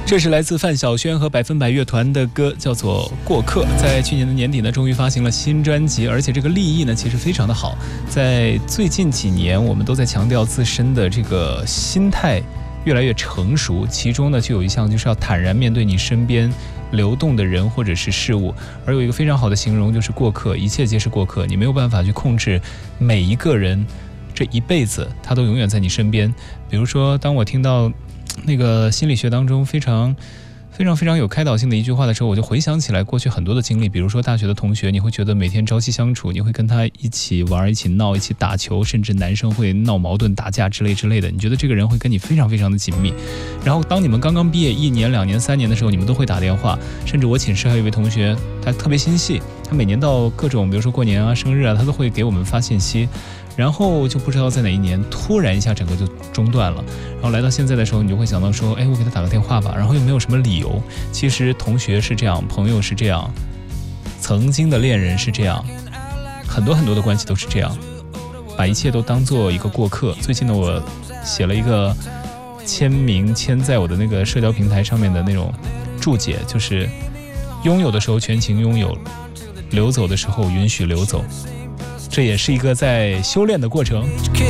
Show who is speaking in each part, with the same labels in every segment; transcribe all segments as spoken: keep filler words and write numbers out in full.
Speaker 1: 这是来自范晓萱和百分百乐团的歌，叫做《过客》。在去年的年底呢，终于发行了新专辑，而且这个立意呢，其实非常的好。在最近几年，我们都在强调自身的这个心态越来越成熟，其中呢，就有一项就是要坦然面对你身边流动的人或者是事物，而有一个非常好的形容就是过客，一切皆是过客，你没有办法去控制每一个人这一辈子，他都永远在你身边。比如说，当我听到那个心理学当中非常非常非常有开导性的一句话的时候，我就回想起来过去很多的经历。比如说大学的同学，你会觉得每天朝夕相处，你会跟他一起玩，一起闹，一起打球，甚至男生会闹矛盾打架之类之类的，你觉得这个人会跟你非常非常的紧密。然后当你们刚刚毕业一年两年三年的时候，你们都会打电话，甚至我寝室还有一位同学，他特别心细，他每年到各种比如说过年啊生日啊，他都会给我们发信息，然后就不知道在哪一年突然一下整个就中断了，然后来到现在的时候，你就会想到说，哎，我给他打个电话吧，然后又没有什么理由。其实同学是这样，朋友是这样，曾经的恋人是这样，很多很多的关系都是这样，把一切都当做一个过客。最近呢，我写了一个签名签在我的那个社交平台上面的那种注解，就是拥有的时候全情拥有，流走的时候允许流走。这也是一个在修炼的过程。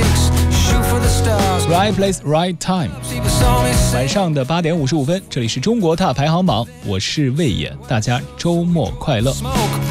Speaker 1: Right place, right time。 晚上的八点五十五分，这里是中国踏排行榜，我是魏野，大家周末快乐。